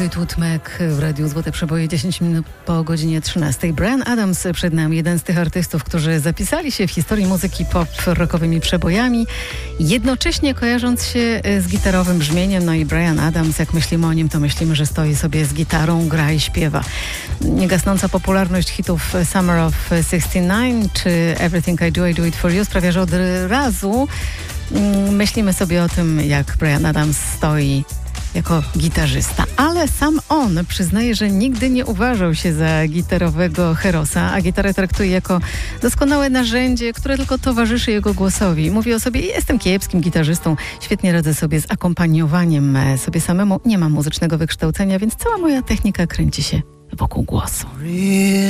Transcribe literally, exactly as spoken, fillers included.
Fleetwood Mac w Radiu Złote Przeboje, dziesięć minut po godzinie trzynastej. Bryan Adams przed nami, jeden z tych artystów, którzy zapisali się w historii muzyki pop rockowymi przebojami, jednocześnie kojarząc się z gitarowym brzmieniem. No i Bryan Adams, jak myślimy o nim, to myślimy, że stoi sobie z gitarą, gra i śpiewa. Niegasnąca popularność hitów Summer of sixty-nine czy Everything I Do, I Do It For You sprawia, że od razu myślimy sobie o tym, jak Bryan Adams stoi jako gitarzysta, ale sam on przyznaje, że nigdy nie uważał się za gitarowego herosa, a gitarę traktuje jako doskonałe narzędzie, które tylko towarzyszy jego głosowi. Mówi o sobie: jestem kiepskim gitarzystą, świetnie radzę sobie z akompaniowaniem sobie samemu, nie mam muzycznego wykształcenia, więc cała moja technika kręci się wokół głosu.